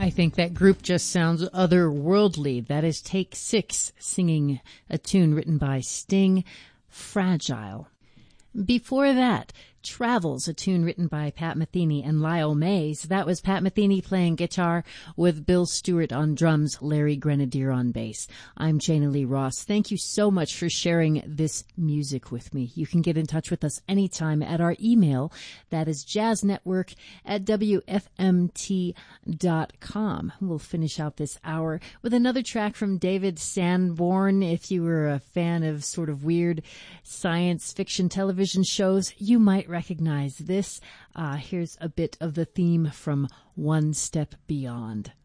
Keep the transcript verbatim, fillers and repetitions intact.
I think that group just sounds otherworldly. That is Take Six singing a tune written by Sting, Fragile. Before that, Travels, a tune written by Pat Metheny and Lyle Mays. That was Pat Metheny playing guitar with Bill Stewart on drums, Larry Grenadier on bass. I'm Jana Lee Ross. Thank you so much for sharing this music with me. You can get in touch with us anytime at our email. That is jazznetwork at w f m t dot com. We'll finish out this hour with another track from David Sanborn. If you were a fan of sort of weird science fiction television shows, you might recognize this. Uh, here's a bit of the theme from One Step Beyond.